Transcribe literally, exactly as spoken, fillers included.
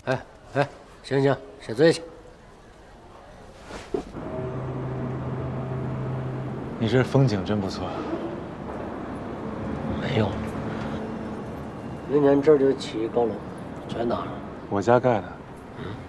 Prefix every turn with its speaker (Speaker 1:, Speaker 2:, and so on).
Speaker 1: 哎哎，行行，歇嘴去。
Speaker 2: 你这风景真不错。
Speaker 1: 没有，明天这儿就起一高楼，全拿上。
Speaker 2: 我家盖的。
Speaker 1: 嗯。